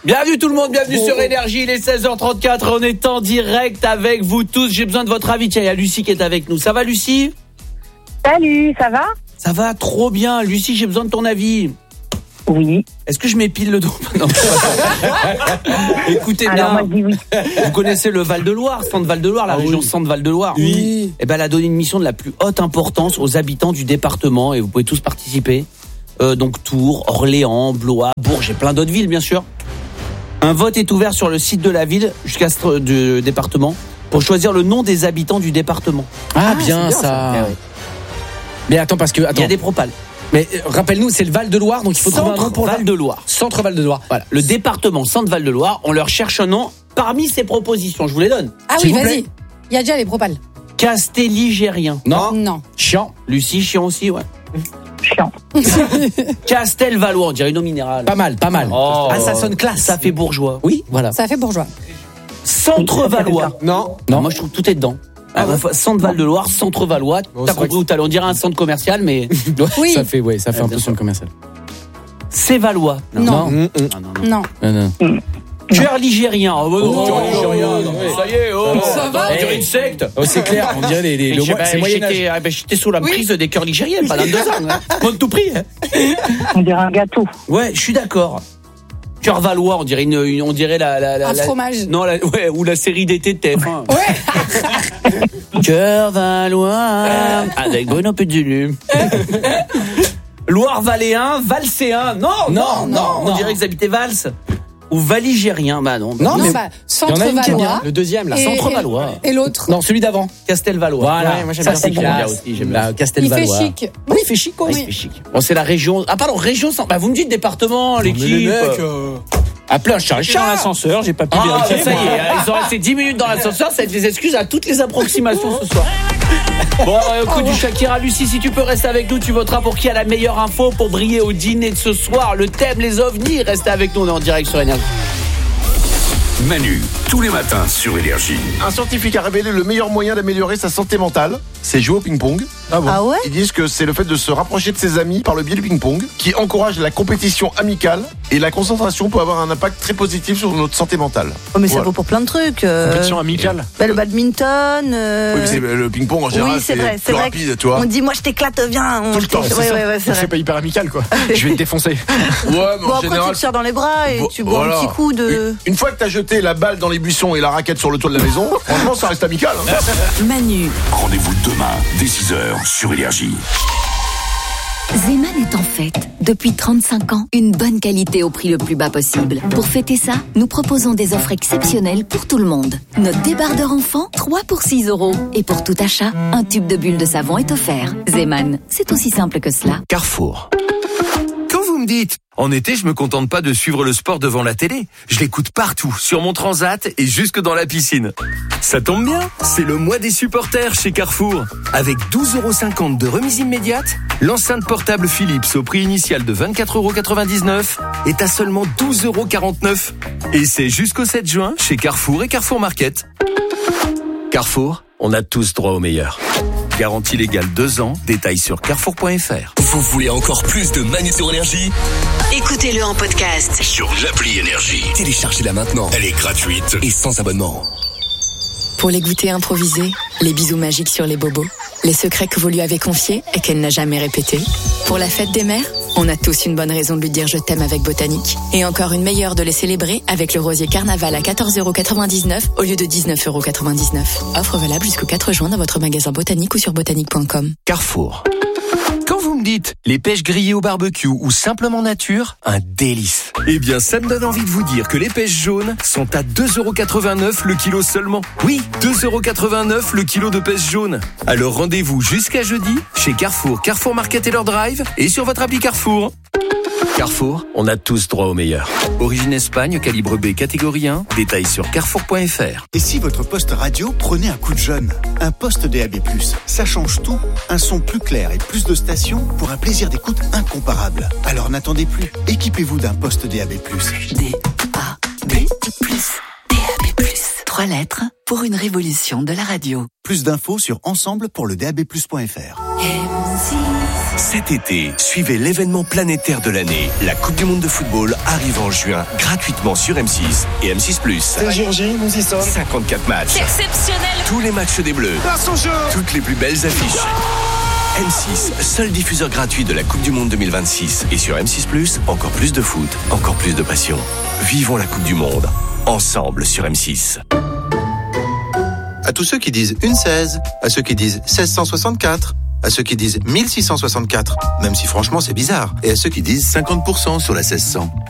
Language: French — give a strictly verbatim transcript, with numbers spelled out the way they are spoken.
Bienvenue tout le monde, bienvenue oh. sur Énergie, il est seize heures trente-quatre, on est en direct avec vous tous. J'ai besoin de votre avis, tiens, il y a Lucie qui est avec nous. Ça va Lucie? Salut, ça va? Ça va trop bien. Lucie, j'ai besoin de ton avis. Oui. Est-ce que je m'épile le dos? Non. Écoutez Alors, bien, moi, je dis oui. Vous connaissez le Val-de-Loire, Centre-Val-de-Loire, la ah, région oui. Centre-Val-de-Loire. Oui. Eh ben, elle a donné une mission de la plus haute importance aux habitants du département et vous pouvez tous participer. Euh, donc Tours, Orléans, Blois, Bourges et plein d'autres villes, bien sûr. Un vote est ouvert sur le site de la ville jusqu'à ce du département pour choisir le nom des habitants du département. Ah, ah bien, bien ça. ça. Mais, oui. Mais attends, parce que attends. Il y a des propales. Mais euh, rappelle-nous, c'est le Val-de-Loire, donc il faut trouver un nom pour le Val-de-Loire. Centre Val-de-Loire. Voilà, le département Centre Val-de-Loire, on leur cherche un nom parmi ces propositions. Je vous les donne. Ah oui, vas-y. Il y a déjà les propales. Castelligérien. Non. Non. Chiant. Lucie, chiant aussi, ouais. Chiant. Castelvalois, on dirait une eau minérale. Pas mal, pas mal. Oh, ah, ça sonne classe. Ça fait bourgeois. Oui, voilà. Ça fait bourgeois. Centre-Valois. Non. Non, moi je trouve que tout est dedans. Ah ouais. Centre Val-de-Loire, Centre Valois. Bon, t'as compris où t'allais? On dirait un centre commercial, mais oui. Ça fait, ouais, ça fait ah, un peu centre commercial. C'est Valois. Non. Non. Non. Non. non. non. non. Cœur ligérien. Oh, bah, oh, cœur ligérien. Oh, oui. Ça y est, oh. Ça va. On dirait une secte. Oh, c'est clair, on dirait les, les, le bah, c'est moyen âge. J'étais, bah, j'étais sous la prise oui. des cœurs ligériens pendant deux ans. Hein. On tout pris. Hein. On dirait un gâteau. Ouais, je suis d'accord. Cœur Valois, on dirait une, une on dirait la, la, la un la, fromage. Non, la, ouais, ou la série d'été de T F un. Ouais. Cœur Valois avec Bruno Puzzulu. Loire-Valéen, Valséen. Non, non, non, non, on dirait que vous habitez Vals. Ou Valigérien, bah non. Non, mais non bah, Centre-Valois. Le deuxième, là. Centre-Valois. Et l'autre? Non, celui d'avant. Castelvalois. Voilà. Ouais, moi j'aime ça, bien c'est classe. aussi, j'aime bien. Castelvalois. Il fait chic. Oui, il fait chic, quoi. Oui, il fait chic. Bon, c'est la région. Ah, pardon, région. Bah, vous me dites département, l'équipe. Euh... Appelez un chat. J'étais dans l'ascenseur, j'ai pas pu ah, vérifier. Ça y est, ils ont resté dix minutes dans l'ascenseur, ça va être des excuses à toutes les approximations ce soir. Bon, euh, coup du Shakira. Lucie, si tu peux rester avec nous, tu voteras pour qui a la meilleure info pour briller au dîner de ce soir. Le thème, les ovnis, restez avec nous, on est en direct sur Énergie. Manu, tous les matins sur Énergie. Un scientifique a révélé le meilleur moyen d'améliorer sa santé mentale, c'est jouer au ping-pong. Ah, bon ah ouais? Ils disent que c'est le fait de se rapprocher de ses amis par le biais du ping-pong, qui encourage la compétition amicale et la concentration peut avoir un impact très positif sur notre santé mentale. Oh mais ça voilà. vaut pour plein de trucs. Euh... Compétition amicale. Bah, le badminton. Euh... Oui, mais c'est, le ping-pong en général, oui, c'est, c'est, vrai, plus c'est rapide, vrai tu vois. On dit moi je t'éclate, viens. On Tout le temps, c'est ouais, ça. Ouais, ouais, c'est, c'est pas hyper amical quoi. Je vais te défoncer. Ouais, mais bon en après général, tu te serres dans les bras et bon, tu bois voilà. un petit coup de. Une, une fois que t'as jeté la balle dans les buissons et la raquette sur le toit de la maison, franchement ça reste amical. Hein. Manu. Rendez-vous demain dès six heures sur Énergie. Zeman est en fête, depuis trente-cinq ans, une bonne qualité au prix le plus bas possible. Pour fêter ça, nous proposons des offres exceptionnelles pour tout le monde. Notre débardeur enfant, trois pour six euros. Et pour tout achat, un tube de bulles de savon est offert. Zeman, c'est aussi simple que cela. Carrefour. Quand vous me dites, en été, je me contente pas de suivre le sport devant la télé. Je l'écoute partout, sur mon transat et jusque dans la piscine. Ça tombe bien, c'est le mois des supporters chez Carrefour. Avec douze euros cinquante de remise immédiate, l'enceinte portable Philips au prix initial de vingt-quatre euros quatre-vingt-dix-neuf est à seulement douze euros quarante-neuf. Et c'est jusqu'au sept juin chez Carrefour et Carrefour Market. Carrefour, on a tous droit au meilleur. Garantie légale deux ans, détails sur carrefour point f r. Vous voulez encore plus de Manu sur Énergie? Écoutez-le en podcast sur l'appli Énergie. Téléchargez-la maintenant. Elle est gratuite et sans abonnement. Pour les goûters improvisés, les bisous magiques sur les bobos, les secrets que vous lui avez confiés et qu'elle n'a jamais répétés. Pour la fête des mères, on a tous une bonne raison de lui dire je t'aime avec Botanique. Et encore une meilleure de les célébrer avec le rosier Carnaval à quatorze euros quatre-vingt-dix-neuf au lieu de dix-neuf euros quatre-vingt-dix-neuf. Offre valable jusqu'au quatre juin dans votre magasin Botanique ou sur botanique point com. Carrefour. Quand vous me dites les pêches grillées au barbecue ou simplement nature, un délice. Eh bien, ça me donne envie de vous dire que les pêches jaunes sont à deux euros quatre-vingt-neuf le kilo seulement. Oui, deux euros quatre-vingt-neuf le kilo de pêches jaunes. Alors rendez-vous jusqu'à jeudi chez Carrefour, Carrefour Market et leur drive et sur votre appli Carrefour. Carrefour, on a tous droit au meilleur. Origine Espagne, calibre B, catégorie un. Détails sur carrefour point f r. Et si votre poste radio prenait un coup de jeune? Un poste D A B plus, ça change tout. Un son plus clair et plus de stations pour un plaisir d'écoute incomparable. Alors n'attendez plus. Équipez-vous d'un poste D A B plus. D A B plus. D A B plus. Trois lettres pour une révolution de la radio. Plus d'infos sur ensemble pour le D A B plus point f r. M six Cet été, suivez l'événement planétaire de l'année. La Coupe du Monde de football arrive en juin gratuitement sur M six et M six plus. C'est Géorgie, nous y sommes. cinquante-quatre matchs. C'est exceptionnel. Tous les matchs des Bleus. Place au jeu. Toutes les plus belles affiches. M six, seul diffuseur gratuit de la Coupe du Monde deux mille vingt-six. Et sur M six plus, encore plus de foot, encore plus de passion. Vivons la Coupe du Monde, ensemble sur M six. À tous ceux qui disent une seize, à ceux qui disent seize cent soixante-quatre, à ceux qui disent mille six cent soixante-quatre, même si franchement c'est bizarre, et à ceux qui disent cinquante pour cent sur la seize cents.